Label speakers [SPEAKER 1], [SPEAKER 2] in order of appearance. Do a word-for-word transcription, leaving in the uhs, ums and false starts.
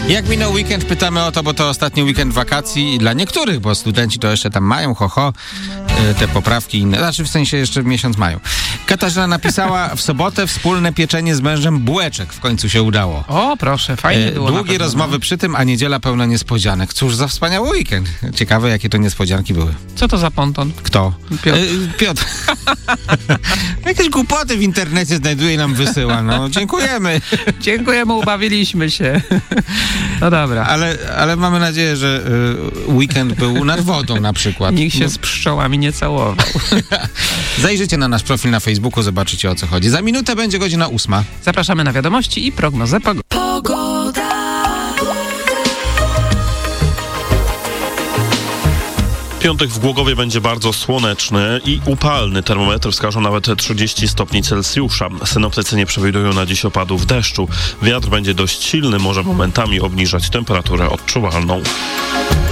[SPEAKER 1] Jak minął weekend? Pytamy o to, bo to ostatni weekend wakacji dla niektórych, bo studenci to jeszcze tam mają, ho, ho, te poprawki inne. Znaczy w sensie jeszcze miesiąc mają. Katarzyna napisała w sobotę wspólne pieczenie z mężem bułeczek. W końcu się udało.
[SPEAKER 2] O, proszę, fajnie było.
[SPEAKER 1] Długie rozmowy przy tym, a niedziela pełna niespodzianek. Cóż za wspaniały weekend. Ciekawe, jakie to niespodzianki były.
[SPEAKER 2] Co to za ponton?
[SPEAKER 1] Kto?
[SPEAKER 2] Piotr.
[SPEAKER 1] E, Piotr. Jakieś głupoty w internecie znajduje i nam wysyła. No, dziękujemy.
[SPEAKER 2] Dziękujemy, ubawiliśmy się. No dobra.
[SPEAKER 1] Ale, ale mamy nadzieję, że y, weekend był nad wodą na przykład.
[SPEAKER 2] Nikt się z pszczołami nie całował.
[SPEAKER 1] Zajrzyjcie na nasz profil na Facebooku, zobaczycie, o co chodzi. Za minutę będzie godzina ósma.
[SPEAKER 2] Zapraszamy na wiadomości i prognozę pogody.
[SPEAKER 3] Pogoda.
[SPEAKER 4] Piątek w Głogowie będzie bardzo słoneczny i upalny. Termometry wskażą nawet trzydzieści stopni Celsjusza. Synoptycy nie przewidują na dziś opadów deszczu. Wiatr będzie dość silny, może momentami obniżać temperaturę odczuwalną.